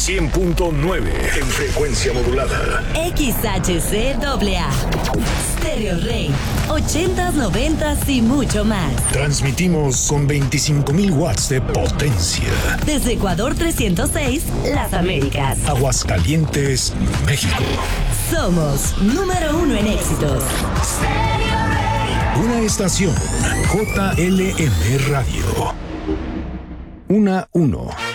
100.9 en frecuencia modulada. XHCAA. Stereo Rey. 80s, 90s y mucho más. Transmitimos con 25,000 watts de potencia. Desde Ecuador 306, Las Américas. Aguascalientes, México. Somos número 1 en éxitos. Una estación JLM Radio. 1.